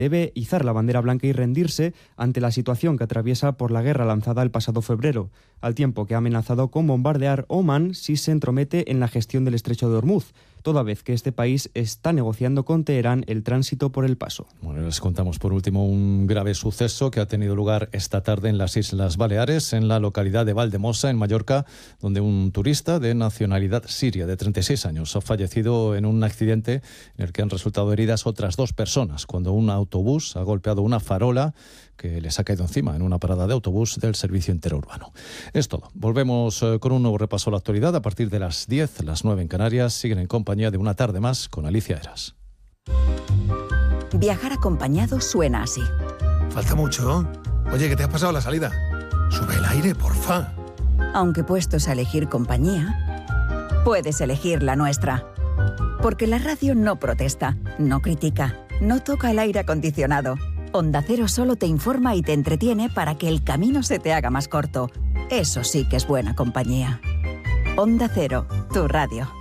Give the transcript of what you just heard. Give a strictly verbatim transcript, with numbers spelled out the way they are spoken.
debe izar la bandera blanca y rendirse ante la situación que atraviesa por la guerra lanzada el pasado febrero, al tiempo que ha amenazado con bombardear Omán si se entromete en la gestión del estrecho de Hormuz, toda vez que este país está negociando con Teherán el tránsito por el paso. Bueno, les contamos por último un grave suceso que ha tenido lugar esta tarde en las Islas Baleares, en la localidad de Valdemosa, en Mallorca, donde un turista de nacionalidad siria de treinta y seis años ha fallecido en un accidente en el que han resultado heridas otras dos personas, cuando un autobús ha golpeado una farola que les ha caído encima en una parada de autobús del servicio interurbano. Es todo. Volvemos con un nuevo repaso a la actualidad a partir de las diez, las nueve en Canarias. Siguen en compañía de Una tarde más con Alicia Eras. Viajar acompañado suena así. Falta mucho. Oye, ¿qué te has pasado la salida? Sube el aire, porfa. Aunque puestos a elegir compañía, puedes elegir la nuestra. Porque la radio no protesta, no critica, no toca el aire acondicionado. Onda Cero solo te informa y te entretiene para que el camino se te haga más corto. Eso sí que es buena compañía. Onda Cero, tu radio.